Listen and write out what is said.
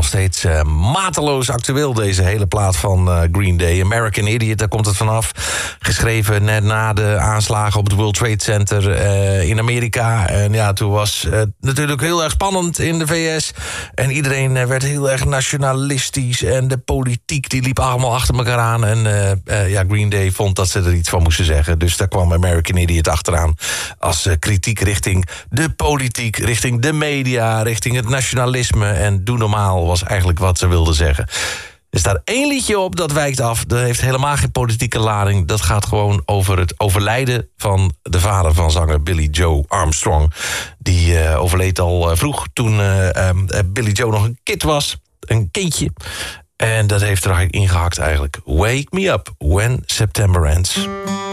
steeds mateloos actueel, deze hele plaat van Green Day. American Idiot, daar komt het vanaf. Geschreven net na de aanslagen op het World Trade Center in Amerika. En ja, toen was het natuurlijk heel erg spannend in de VS. En iedereen werd heel erg nationalistisch. En de politiek die liep allemaal achter elkaar aan. En Green Day vond dat ze er iets van moesten zeggen. Dus daar kwam American Idiot achteraan als kritiek richting de politiek, richting de media, richting het nationalisme. En doe normaal was eigenlijk wat ze wilden zeggen. Er staat 1 liedje op, dat wijkt af. Dat heeft helemaal geen politieke lading. Dat gaat gewoon over het overlijden van de vader van zanger Billy Joe Armstrong. Die overleed al vroeg toen Billy Joe nog een kind was. Een kindje. En dat heeft er ingehakt eigenlijk. Wake me up when September ends.